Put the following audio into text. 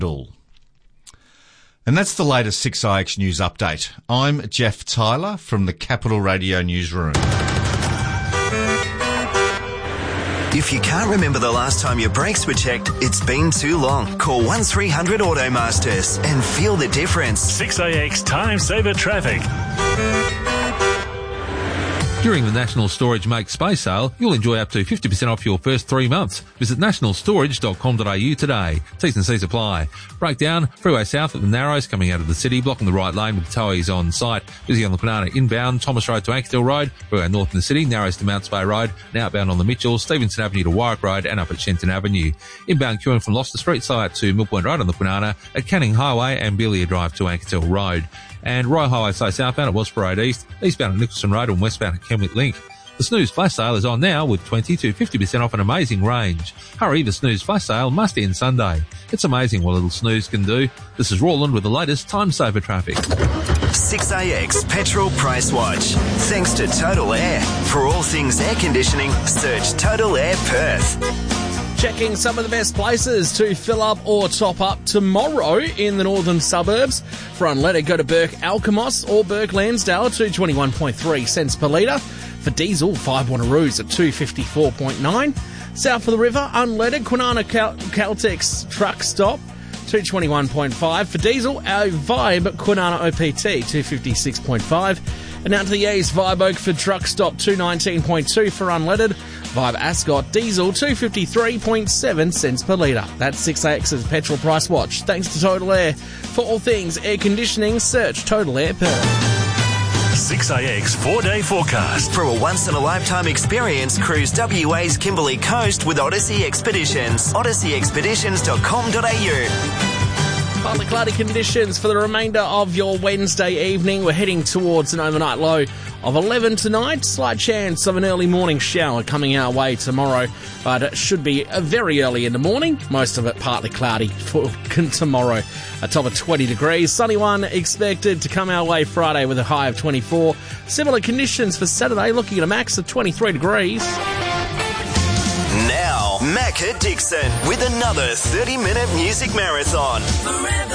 And that's the latest 6IX News Update. I'm Jeff Tyler from the Capital Radio Newsroom. If you can't remember the last time your brakes were checked, it's been too long. Call 1300 Automasters and feel the difference. 6AX Time Saver Traffic. During the National Storage Make Space sale, you'll enjoy up to 50% off your first 3 months. Visit nationalstorage.com.au today. T's and C's apply. Breakdown, Freeway South at the Narrows coming out of the city, blocking the right lane with towies on site. Busy on the Kwinana inbound, Thomas Road to Ankersdale Road, Freeway North in the city, Narrows to Mounts Bay Road, and outbound on the Mitchell, Stevenson Avenue to Warwick Road and up at Shenton Avenue. Inbound queuing from Gloucester Street site to Mill Point Road on the Kwinana, at Canning Highway and Belia Drive to Ankersdale Road. And Royal Highway southbound at Wellsborough Road East, eastbound at Nicholson Road and westbound at Kenwick Link. The Snooze Flash Sale is on now with 20 to 50% off an amazing range. Hurry, the Snooze Flash Sale must end Sunday. It's amazing what little snooze can do. This is Roland with the latest Time Saver Traffic. 6AX Petrol Price Watch. Thanks to Total Air. For all things air conditioning, search Total Air Perth. Checking some of the best places to fill up or top up tomorrow in the northern suburbs. For unleaded, go to Burke Alkimos or Burke Lansdale at 221.3 cents per litre. For diesel, 5 Wannaroos at 254.9. South of the river, unleaded, Kwinana Caltex truck stop, 221.5. For diesel, our Vibe Kwinana OPT, 256.5. And out to the east, Vibe Oakford truck stop, 219.2 for unleaded. Vibe Ascot diesel, 253.7 cents per litre. That's 6AX's Petrol Price Watch. Thanks to Total Air. For all things air conditioning, search Total Air Perth. 6AX 4-day forecast. For a once-in-a-lifetime experience, cruise WA's Kimberley Coast with Odyssey Expeditions. odysseyexpeditions.com.au. Partly cloudy conditions for the remainder of your Wednesday evening. We're heading towards an overnight low of 11 tonight. Slight chance of an early morning shower coming our way tomorrow, but it should be very early in the morning. Most of it partly cloudy for tomorrow. A top of 20 degrees. Sunny one expected to come our way Friday with a high of 24. Similar conditions for Saturday, looking at a max of 23 degrees. Now, Macca Dixon with another 30-minute music marathon.